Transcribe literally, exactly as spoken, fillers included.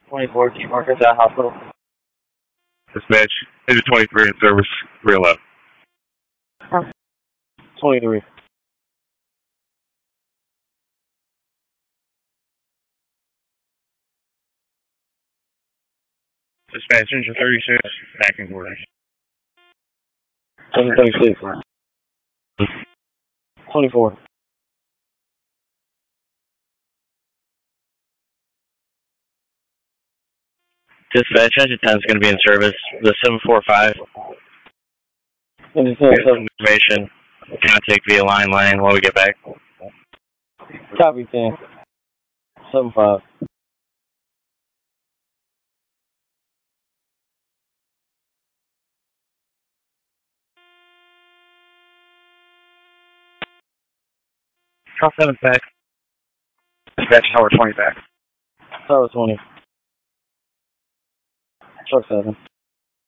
twenty-four, T Marcus at hospital. Dispatch, engine twenty-three in service, real up. twenty-three. Dispatch, engine thirty-six, back in quarters. Engine thirty-six. twenty-four. Dispatch, engine ten is going to be in service. The seven four five. Engine ten. Information. Contact via line line while we get back. Copy ten. seven five. Truck seven back. Dispatch, tower twenty back. Tower twenty. Truck seven.